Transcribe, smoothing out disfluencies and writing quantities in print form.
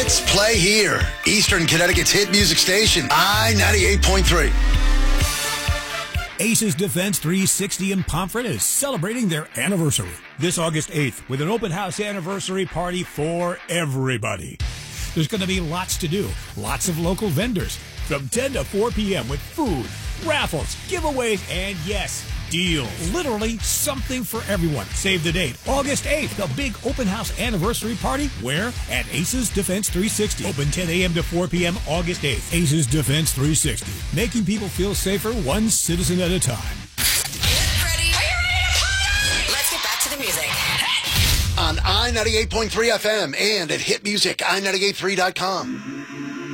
Hits play here. Eastern Connecticut's hit music station, I-98.3. Aces Defense 360 in Pomfret is celebrating their anniversary this August 8th with an open house anniversary party for everybody. There's going to be lots to do, lots of local vendors from 10 to 4 p.m. with food, raffles, giveaways, and yes, deals. Literally something for everyone. Save the date, August 8th, the big open house anniversary party. Where? At Aces Defense 360. Open 10 a.m. to 4 p.m. August 8th. Aces Defense 360. Making people feel safer one citizen at a time. Ready? Are you ready to party? Let's get back to the music. On I-98.3 FM and at hitmusic, I983.com.